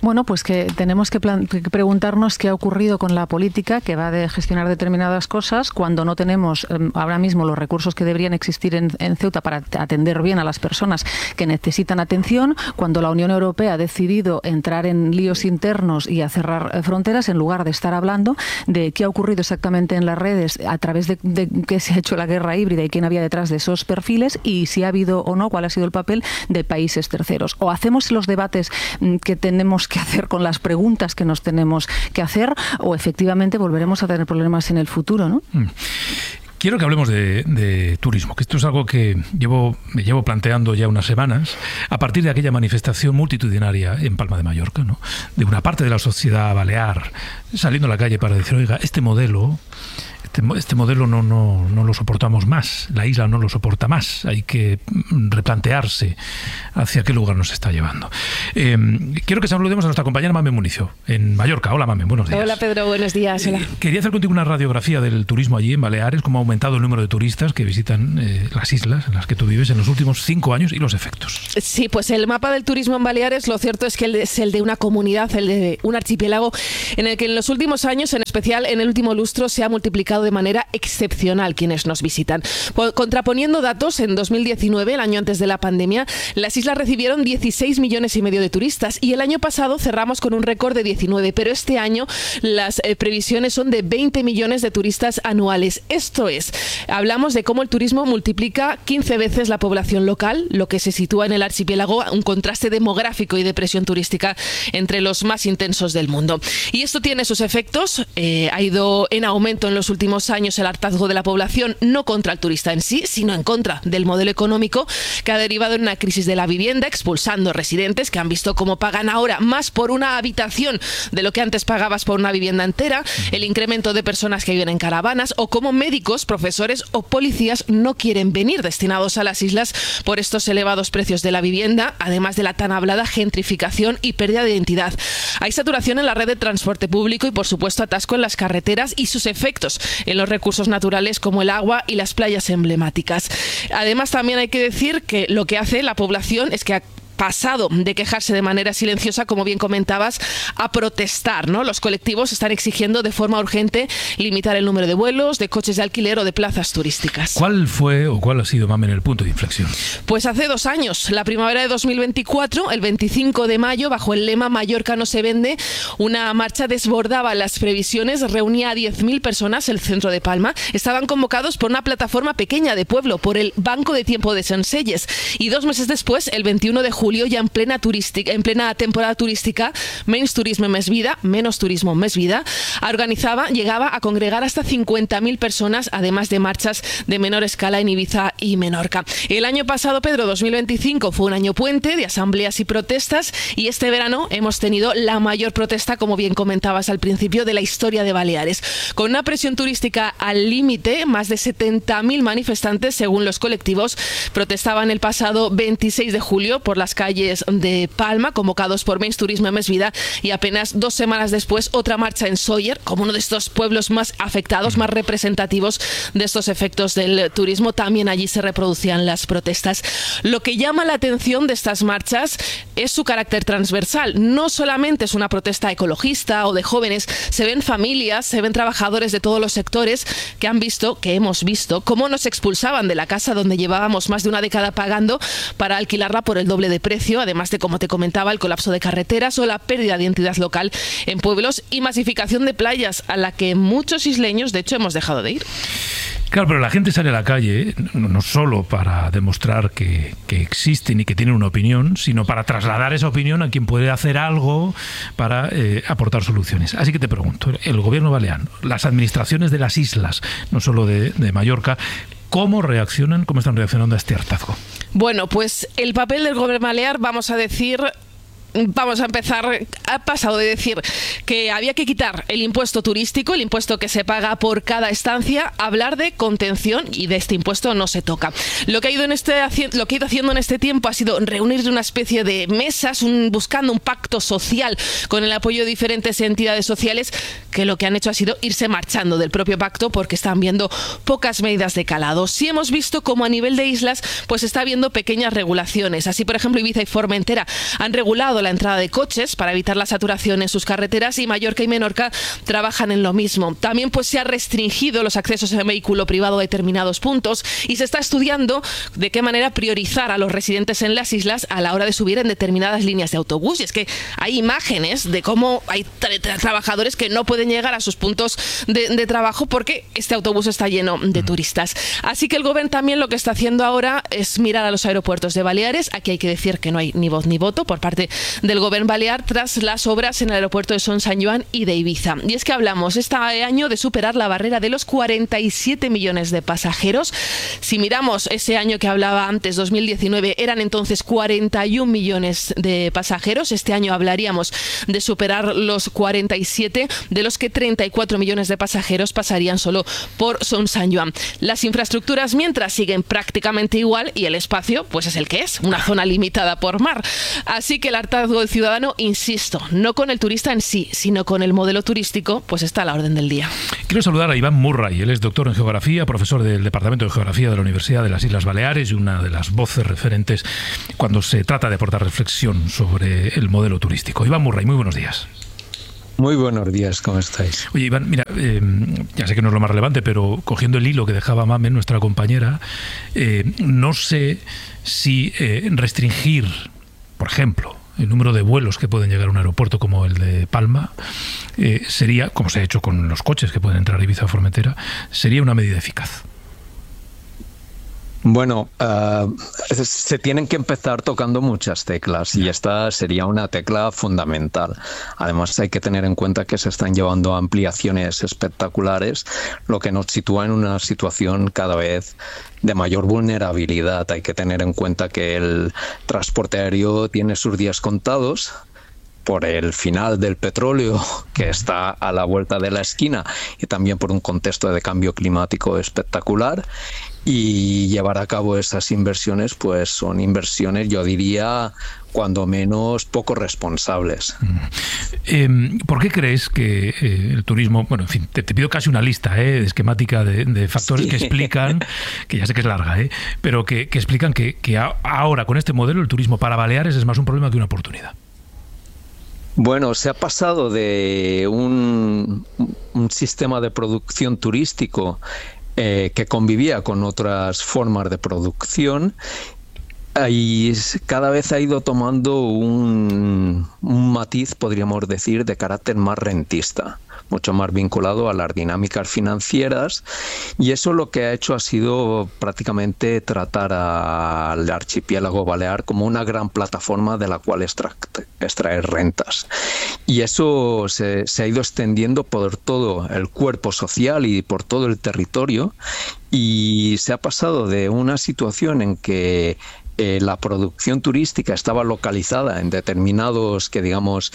Speaker 16: Bueno, pues que tenemos que, plan- que preguntarnos qué ha ocurrido con la política que va de gestionar determinadas cosas cuando no tenemos eh, ahora mismo los recursos que deberían existir en, en Ceuta para atender bien a las personas que necesitan atención, cuando la Unión Europea ha decidido entrar en líos internos y a cerrar eh, fronteras en lugar de estar hablando de qué ha ocurrido exactamente en las redes, a través de, de qué se ha hecho la guerra híbrida y quién había detrás de esos perfiles y si ha habido o no, cuál ha sido el papel de países terceros. O hacemos los debates que tenemos que hacer con las preguntas que nos tenemos que hacer o efectivamente volveremos a tener problemas en el futuro, ¿no?
Speaker 4: Mm. Quiero que hablemos de, de turismo, que esto es algo que llevo, me llevo planteando ya unas semanas, a partir de aquella manifestación multitudinaria en Palma de Mallorca, ¿no? De una parte de la sociedad balear saliendo a la calle para decir, oiga, este modelo... Este, este modelo no, no, no lo soportamos más, la isla no lo soporta más, hay que replantearse hacia qué lugar nos está llevando. Eh, quiero que saludemos a nuestra compañera Mamen Municio, en Mallorca. Hola Mamen, buenos días.
Speaker 17: Hola Pedro, buenos días. Hola.
Speaker 4: Eh, quería hacer contigo una radiografía del turismo allí en Baleares, cómo ha aumentado el número de turistas que visitan eh, las islas en las que tú vives en los últimos cinco años y los efectos.
Speaker 17: Sí, pues el mapa del turismo en Baleares, lo cierto es que es el de una comunidad, el de un archipiélago en el que en los últimos años, en especial en el último lustro, se ha multiplicado de manera excepcional quienes nos visitan. Contraponiendo datos, en dos mil diecinueve, el año antes de la pandemia, las islas recibieron dieciséis millones y medio de turistas y el año pasado cerramos con un récord de diecinueve, pero este año las eh, previsiones son de veinte millones de turistas anuales. Esto es, hablamos de cómo el turismo multiplica quince veces la población local, lo que se sitúa en el archipiélago, un contraste demográfico y de presión turística entre los más intensos del mundo. Y esto tiene sus efectos, eh, ha ido en aumento en los últimos años el hartazgo de la población, no contra el turista en sí, sino en contra del modelo económico que ha derivado en una crisis de la vivienda, expulsando residentes que han visto cómo pagan ahora más por una habitación de lo que antes pagabas por una vivienda entera, el incremento de personas que viven en caravanas o cómo médicos, profesores o policías no quieren venir destinados a las islas por estos elevados precios de la vivienda, además de la tan hablada gentrificación y pérdida de identidad. Hay saturación en la red de transporte público y, por supuesto, atasco en las carreteras y sus efectos en los recursos naturales como el agua y las playas emblemáticas. Además, también hay que decir que lo que hace la población es que ha pasado de quejarse de manera silenciosa, como bien comentabas, a protestar, ¿no? Los colectivos están exigiendo de forma urgente limitar el número de vuelos, de coches de alquiler o de plazas turísticas.
Speaker 4: ¿Cuál fue o cuál ha sido, Mamen, el punto de inflexión?
Speaker 17: Pues hace dos años, la primavera de dos mil veinticuatro, el veinticinco de mayo, bajo el lema Mallorca no se vende, una marcha desbordaba las previsiones, reunía a diez mil personas el centro de Palma. Estaban convocados por una plataforma pequeña de pueblo, por el Banco de Tiempo de Senselles. Y dos meses después, el veintiuno de julio, ya en plena turística, en plena temporada turística, Menys Turisme Més Vida, menos turismo Més Vida, organizaba, llegaba a congregar hasta cincuenta mil personas, además de marchas de menor escala en Ibiza y Menorca. El año pasado, Pedro, dos mil veinticinco, fue un año puente de asambleas y protestas, y este verano hemos tenido la mayor protesta, como bien comentabas al principio, de la historia de Baleares. Con una presión turística al límite, más de setenta mil manifestantes, según los colectivos, protestaban el pasado veintiséis de julio por las calles de Palma, convocados por Menys Turisme Més Vida, y apenas dos semanas después otra marcha en Sóller, como uno de estos pueblos más afectados, más representativos de estos efectos del turismo. También allí se reproducían las protestas. Lo que llama la atención de estas marchas es su carácter transversal. No solamente es una protesta ecologista o de jóvenes, se ven familias, se ven trabajadores de todos los sectores que han visto, que hemos visto, cómo nos expulsaban de la casa donde llevábamos más de una década pagando para alquilarla por el doble de precio, además de, como te comentaba, el colapso de carreteras o la pérdida de identidad local en pueblos y masificación de playas a la que muchos isleños, de hecho, hemos dejado de ir.
Speaker 4: Claro, pero la gente sale a la calle no solo para demostrar que, que existen y que tienen una opinión, sino para trasladar esa opinión a quien puede hacer algo para eh, aportar soluciones. Así que te pregunto, el gobierno balear, las administraciones de las islas, no solo de, de Mallorca, ¿cómo reaccionan, cómo están reaccionando a este hartazgo?
Speaker 17: Bueno, pues el papel del gobierno balear, vamos a decir... Vamos a empezar, ha pasado de decir que había que quitar el impuesto turístico, el impuesto que se paga por cada estancia, a hablar de contención, y de este impuesto no se toca. Lo que ha ido en este lo que ha ido haciendo en este tiempo ha sido reunir una especie de mesas, un, buscando un pacto social con el apoyo de diferentes entidades sociales, que lo que han hecho ha sido irse marchando del propio pacto porque están viendo pocas medidas de calado. Sí hemos visto como a nivel de islas pues está habiendo pequeñas regulaciones. Así, por ejemplo, Ibiza y Formentera han regulado la entrada de coches para evitar la saturación en sus carreteras, y Mallorca y Menorca trabajan en lo mismo. También pues se ha restringido los accesos en vehículo privado a determinados puntos y se está estudiando de qué manera priorizar a los residentes en las islas a la hora de subir en determinadas líneas de autobús. Y es que hay imágenes de cómo hay tra- tra- trabajadores que no pueden llegar a sus puntos de, de trabajo porque este autobús está lleno de turistas. Así que el gobierno también lo que está haciendo ahora es mirar a los aeropuertos de Baleares. Aquí hay que decir que no hay ni voz ni voto por parte del gobierno balear tras las obras en el aeropuerto de Son San Joan y de Ibiza. Y es que hablamos este año de superar la barrera de los cuarenta y siete millones de pasajeros. Si miramos ese año que hablaba antes, dos mil diecinueve, eran entonces cuarenta y un millones de pasajeros. Este año hablaríamos de superar los cuarenta y siete, de los que treinta y cuatro millones de pasajeros pasarían solo por Son San Joan. Las infraestructuras mientras siguen prácticamente igual y el espacio pues es el que es, una zona limitada por mar. Así que el hartazgo del ciudadano, insisto, no con el turista en sí, sino con el modelo turístico, pues está a la orden del día.
Speaker 4: Quiero saludar a Iván Murray. Él es doctor en Geografía, profesor del Departamento de Geografía de la Universidad de las Islas Baleares y una de las voces referentes cuando se trata de aportar reflexión sobre el modelo turístico. Iván Murray, muy buenos días.
Speaker 18: Muy buenos días, ¿cómo estáis?
Speaker 4: Oye, Iván, mira, eh, ya sé que no es lo más relevante, pero cogiendo el hilo que dejaba Mame, nuestra compañera, eh, no sé si eh, restringir, por ejemplo, el número de vuelos que pueden llegar a un aeropuerto como el de Palma, eh, sería, como se ha hecho con los coches que pueden entrar a Ibiza o Formentera, sería una medida eficaz.
Speaker 18: Bueno, uh, se tienen que empezar tocando muchas teclas y esta sería una tecla fundamental. Además hay que tener en cuenta que se están llevando ampliaciones espectaculares, lo que nos sitúa en una situación cada vez de mayor vulnerabilidad. Hay que tener en cuenta que el transporte aéreo tiene sus días contados por el final del petróleo que está a la vuelta de la esquina y también por un contexto de cambio climático espectacular. Y llevar a cabo esas inversiones, pues son inversiones, yo diría, cuando menos poco responsables.
Speaker 4: Eh, ¿Por qué crees que eh, el turismo, bueno, en fin, te, te pido casi una lista eh, esquemática de, de factores sí. que explican, que ya sé que es larga, eh, pero que, que explican que, que a, ahora con este modelo el turismo para Baleares es más un problema que una oportunidad?
Speaker 18: Bueno, se ha pasado de un, un sistema de producción turístico Eh, que convivía con otras formas de producción y cada vez ha ido tomando un, un matiz, podríamos decir, de carácter más rentista, mucho más vinculado a las dinámicas financieras, y eso lo que ha hecho ha sido prácticamente tratar al archipiélago balear como una gran plataforma de la cual extra, extraer rentas. Y eso se, se ha ido extendiendo por todo el cuerpo social y por todo el territorio, y se ha pasado de una situación en que Eh, la producción turística estaba localizada en determinados, que digamos,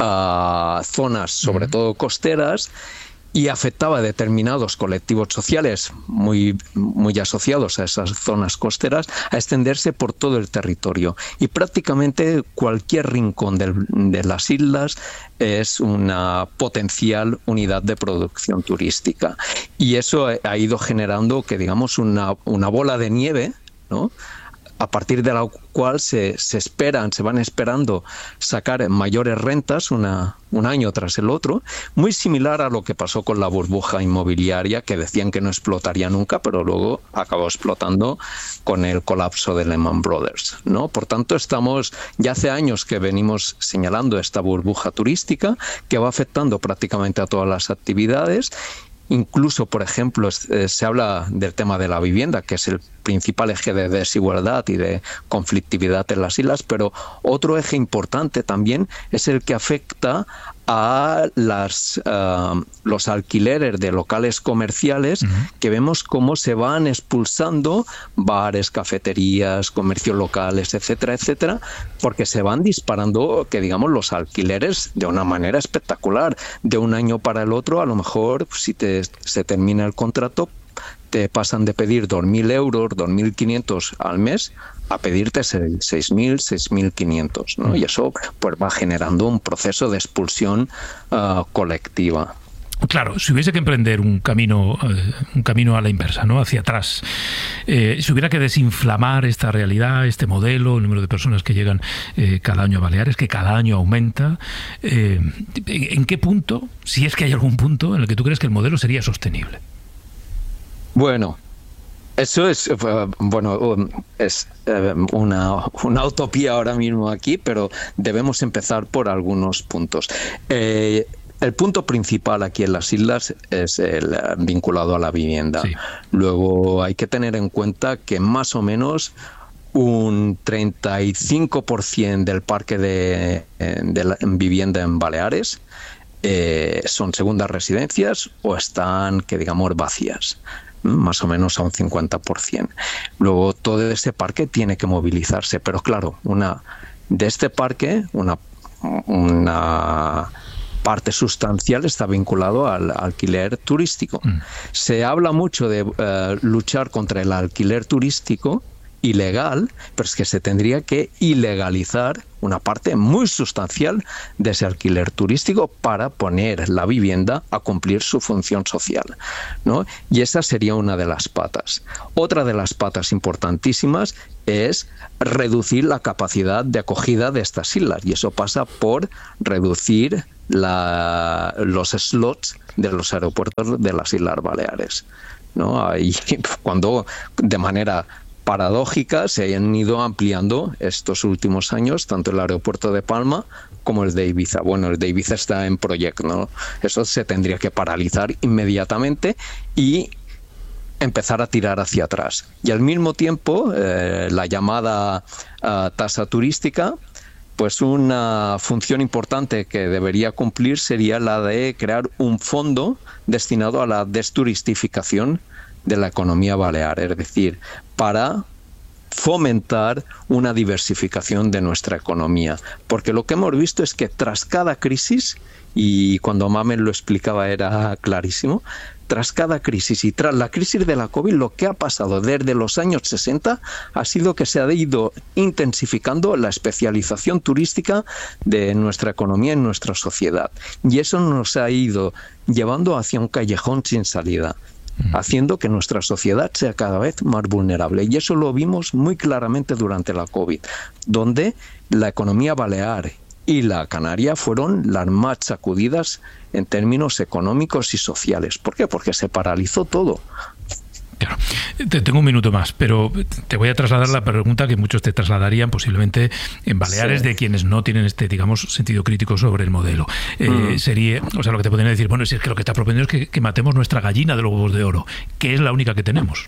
Speaker 18: uh, zonas, sobre uh-huh. todo costeras, y afectaba a determinados colectivos sociales muy, muy asociados a esas zonas costeras, a extenderse por todo el territorio. Y prácticamente cualquier rincón del, de las islas es una potencial unidad de producción turística. Y eso ha, ha ido generando, que digamos, una, una bola de nieve, ¿no?, a partir de la cual se, se esperan, se van esperando sacar mayores rentas una, un año tras el otro, muy similar a lo que pasó con la burbuja inmobiliaria, que decían que no explotaría nunca, pero luego acabó explotando con el colapso de Lehman Brothers, ¿no? Por tanto, estamos ya hace años que venimos señalando esta burbuja turística que va afectando prácticamente a todas las actividades. Incluso, por ejemplo, eh, se habla del tema de la vivienda, que es el principal eje de desigualdad y de conflictividad en las islas, pero otro eje importante también es el que afecta a las, uh, los alquileres de locales comerciales, uh-huh. que vemos cómo se van expulsando bares, cafeterías, comercios locales, etcétera, etcétera, porque se van disparando, que digamos, los alquileres de una manera espectacular. De un año para el otro, a lo mejor, si te, se termina el contrato, te pasan de pedir dos mil euros, dos mil quinientos al mes, a pedirte seis mil, seis mil quinientos, ¿no? Y eso pues va generando un proceso de expulsión uh, colectiva.
Speaker 4: Claro, si hubiese que emprender un camino, eh, un camino a la inversa, ¿no? Hacia atrás, eh, si hubiera que desinflamar esta realidad, este modelo, el número de personas que llegan eh, cada año a Baleares, que cada año aumenta, eh, ¿en qué punto, si es que hay algún punto en el que tú crees que el modelo sería sostenible?
Speaker 18: Bueno, eso es, bueno, es una, una utopía ahora mismo aquí, pero debemos empezar por algunos puntos. Eh, El punto principal aquí en las islas es el vinculado a la vivienda. Sí. Luego hay que tener en cuenta que más o menos un treinta y cinco por ciento del parque de, de la vivienda en Baleares eh, son segundas residencias o están, que digamos, vacías. Más o menos a un cincuenta por ciento. Luego todo ese parque tiene que movilizarse, pero claro, una de este parque, una... una parte sustancial está vinculado al alquiler turístico. Mm. Se habla mucho de uh, luchar contra el alquiler turístico ilegal, pero es que se tendría que ilegalizar una parte muy sustancial de ese alquiler turístico para poner la vivienda a cumplir su función social, ¿no? Y esa sería una de las patas. Otra de las patas importantísimas es reducir la capacidad de acogida de estas islas, y eso pasa por reducir la, los slots de los aeropuertos de las Islas Baleares, ¿no? Ahí, cuando de manera paradójica se han ido ampliando estos últimos años tanto el aeropuerto de Palma como el de Ibiza. Bueno, el de Ibiza está en proyecto, ¿no? Eso se tendría que paralizar inmediatamente y empezar a tirar hacia atrás. Y al mismo tiempo, eh, la llamada uh, tasa turística, pues una función importante que debería cumplir sería la de crear un fondo destinado a la desturistificación de la economía balear, es decir, para fomentar una diversificación de nuestra economía. Porque lo que hemos visto es que tras cada crisis, y cuando Mamen lo explicaba era clarísimo, tras cada crisis y tras la crisis de la COVID, lo que ha pasado desde los años sesenta ha sido que se ha ido intensificando la especialización turística de nuestra economía en nuestra sociedad. Y eso nos ha ido llevando hacia un callejón sin salida, haciendo que nuestra sociedad sea cada vez más vulnerable. Y eso lo vimos muy claramente durante la COVID, donde la economía balear y la canaria fueron las más sacudidas en términos económicos y sociales. ¿Por qué? Porque se paralizó todo.
Speaker 4: Claro. Te tengo un minuto más, pero te voy a trasladar la pregunta que muchos te trasladarían posiblemente en Baleares, sí, de quienes no tienen este, digamos, sentido crítico sobre el modelo. Eh, mm. Sería, o sea, lo que te podrían decir, bueno, si es que lo que está proponiendo es que, que matemos nuestra gallina de los huevos de oro, que es la única que tenemos.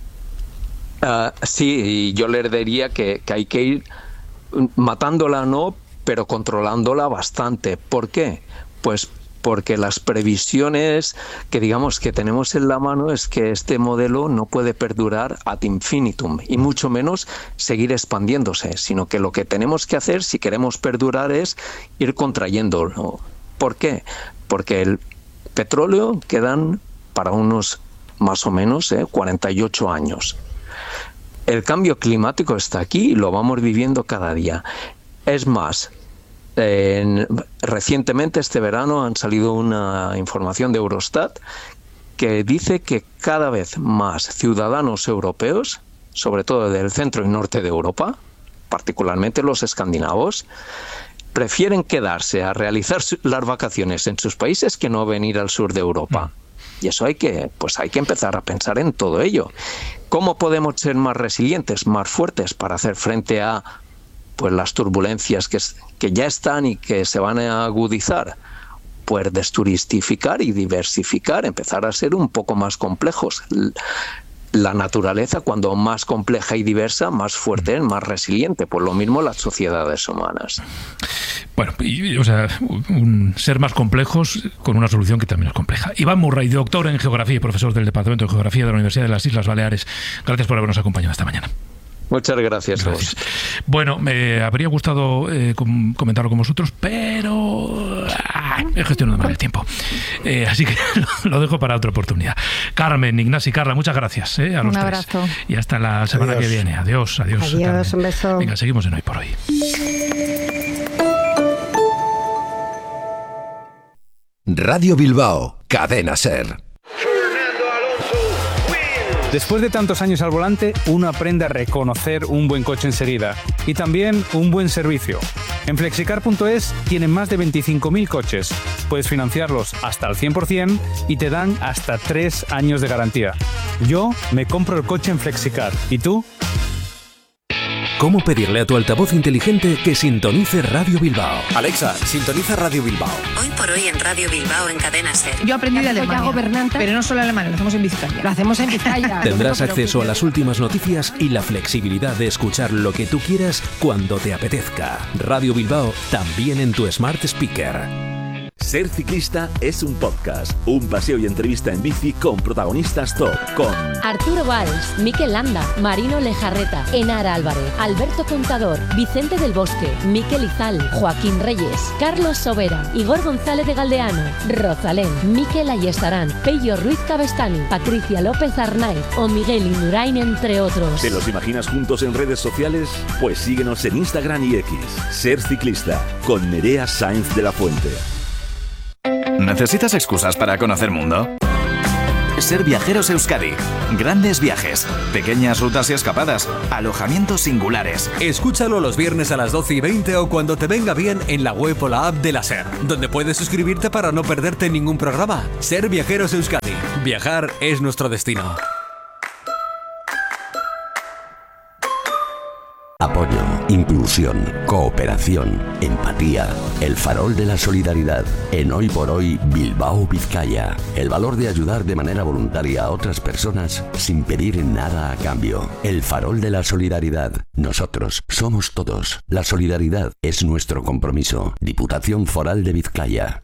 Speaker 18: Uh, sí, y yo le diría que, que hay que ir matándola, no, pero controlándola bastante. ¿Por qué? Pues porque las previsiones que digamos que tenemos en la mano es que este modelo no puede perdurar ad infinitum y mucho menos seguir expandiéndose, sino que lo que tenemos que hacer si queremos perdurar es ir contrayéndolo. ¿Por qué? Porque el petróleo quedan para unos más o menos eh, cuarenta y ocho años. El cambio climático está aquí y lo vamos viviendo cada día. Es más, En, recientemente este verano han salido una información de Eurostat que dice que cada vez más ciudadanos europeos, sobre todo del centro y norte de Europa, particularmente los escandinavos, prefieren quedarse a realizar las vacaciones en sus países que no venir al sur de Europa. Y eso hay que, pues hay que empezar a pensar en todo ello. ¿Cómo podemos ser más resilientes, más fuertes para hacer frente a pues las turbulencias que, que ya están y que se van a agudizar? Pues desturistificar y diversificar, empezar a ser un poco más complejos. La naturaleza, cuando más compleja y diversa, más fuerte es, más resiliente. Pues lo mismo las sociedades humanas.
Speaker 4: Bueno, y, o sea, un, ser más complejos con una solución que también es compleja. Iván Murray, doctor en Geografía y profesor del Departamento de Geografía de la Universidad de las Islas Baleares. Gracias por habernos acompañado esta mañana.
Speaker 18: Muchas gracias, gracias. A vos.
Speaker 4: Bueno, me habría gustado eh, com- comentarlo con vosotros, pero ah, he gestionado mal el tiempo. Eh, así que lo, lo dejo para otra oportunidad. Carmen, Ignasi, Carla, muchas gracias eh, a los
Speaker 16: Un
Speaker 4: tres.
Speaker 16: abrazo.
Speaker 4: Y hasta la semana
Speaker 14: Adiós.
Speaker 4: que viene. Adiós, adiós.
Speaker 15: Adiós,
Speaker 4: Carmen.
Speaker 15: un beso.
Speaker 4: Venga, seguimos en Hoy por Hoy.
Speaker 11: Radio Bilbao Cadena SER.
Speaker 19: Después de tantos años al volante, uno aprende a reconocer un buen coche enseguida y también un buen servicio. En flexicar punto es tienen más de veinticinco mil coches. Puedes financiarlos hasta el cien por ciento y te dan hasta tres años de garantía. Yo me compro el coche en Flexicar. ¿Y tú?
Speaker 20: ¿Cómo pedirle a tu altavoz inteligente que sintonice Radio Bilbao?
Speaker 21: Alexa, sintoniza Radio Bilbao.
Speaker 22: Hoy por hoy en Radio Bilbao en Cadena SER.
Speaker 23: Yo aprendí de Alemania, pero no solo alemán, lo hacemos en Vizcaya. Lo hacemos en Vizcaya.
Speaker 20: Tendrás acceso a las últimas noticias y la flexibilidad de escuchar lo que tú quieras cuando te apetezca. Radio Bilbao también en tu Smart Speaker.
Speaker 24: Ser ciclista es un podcast, un paseo y entrevista en bici con protagonistas top, con
Speaker 25: Arturo Valls, Mikel Landa, Marino Lejarreta, Enara Álvarez, Alberto Contador, Vicente del Bosque, Mikel Izal, Joaquín Reyes, Carlos Sobera, Igor González de Galdeano, Rosalén, Mikel Ayestarán, Pello Ruiz Cabestani, Patricia López Arnaiz o Miguel Indurain, entre otros.
Speaker 24: ¿Te los imaginas juntos en redes sociales? Pues síguenos en Instagram y X. Ser ciclista con Nerea Sainz de la Fuente.
Speaker 26: ¿Necesitas excusas para conocer mundo? Ser Viajeros Euskadi. Grandes viajes, pequeñas rutas y escapadas, alojamientos singulares.
Speaker 6: Escúchalo los viernes a las doce y veinte o cuando te venga bien en la web o la app de la SER, donde puedes suscribirte para no perderte ningún programa. Ser Viajeros Euskadi. Viajar es nuestro destino.
Speaker 11: Apoyo, inclusión, cooperación, empatía, el farol de la solidaridad. En Hoy por Hoy, Bilbao, Vizcaya. El valor de ayudar de manera voluntaria a otras personas sin pedir nada a cambio. El farol de la solidaridad. Nosotros somos todos. La solidaridad es nuestro compromiso. Diputación Foral de Vizcaya.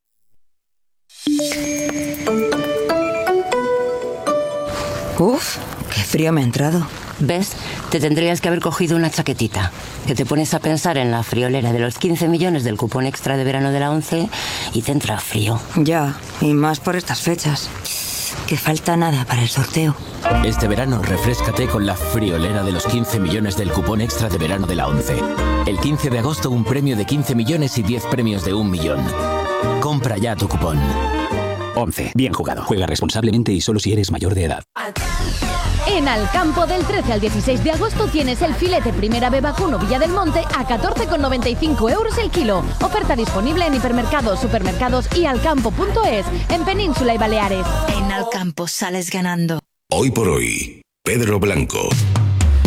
Speaker 22: Uf, qué frío me ha entrado. ¿Ves? Te tendrías que haber cogido una chaquetita. Que te pones a pensar en la friolera de los quince millones del cupón extra de verano de la ONCE y te entra frío. Ya, y más por estas fechas. Que falta nada para el sorteo.
Speaker 20: Este verano refréscate con la friolera de los quince millones del cupón extra de verano de la ONCE. El quince de agosto un premio de quince millones y diez premios de un millón. Compra ya tu cupón. ONCE. Bien jugado. Juega responsablemente y solo si eres mayor de edad.
Speaker 25: En Alcampo del trece al dieciséis de agosto tienes el filete Primera B Vacuno Villa del Monte a catorce con noventa y cinco euros el kilo. Oferta disponible en hipermercados, supermercados y alcampo punto es en Península y Baleares.
Speaker 22: En Alcampo sales ganando.
Speaker 11: Hoy por Hoy, Pedro Blanco.